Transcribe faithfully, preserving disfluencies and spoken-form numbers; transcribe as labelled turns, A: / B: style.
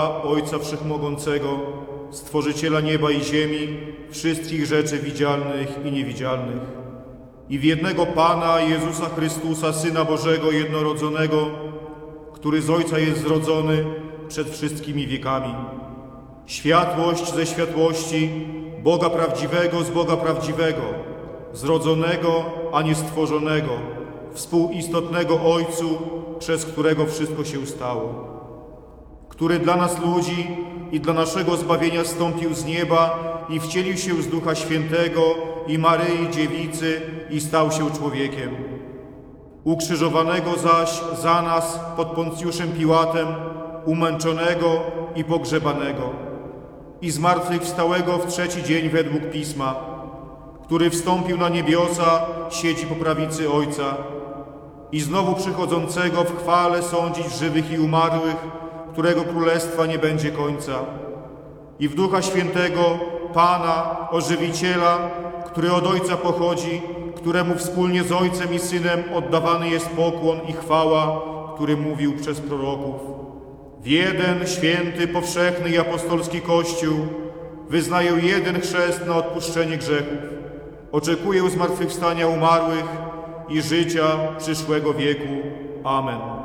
A: Ojca Wszechmogącego, Stworzyciela nieba i ziemi, wszystkich rzeczy widzialnych i niewidzialnych, i w jednego Pana Jezusa Chrystusa, Syna Bożego jednorodzonego, który z Ojca jest zrodzony przed wszystkimi wiekami. Światłość ze światłości, Boga prawdziwego z Boga prawdziwego, zrodzonego, a nie stworzonego, współistotnego Ojcu, przez którego wszystko się stało, który dla nas ludzi i dla naszego zbawienia zstąpił z nieba i wcielił się z Ducha Świętego i Maryi Dziewicy i stał się człowiekiem. Ukrzyżowanego zaś za nas pod Poncjuszem Piłatem, umęczonego i pogrzebanego, i zmartwychwstałego w trzeci dzień według Pisma, który wstąpił na niebiosa, siedzi po prawicy Ojca, i znowu przychodzącego w chwale sądzić żywych i umarłych, którego królestwa nie będzie końca, i w Ducha Świętego, Pana, Ożywiciela, który od Ojca pochodzi, któremu wspólnie z Ojcem i Synem oddawany jest pokłon i chwała, który mówił przez proroków. W jeden święty, powszechny i apostolski Kościół wyznaję jeden chrzest na odpuszczenie grzechów. Oczekuję zmartwychwstania umarłych i życia przyszłego wieku. Amen.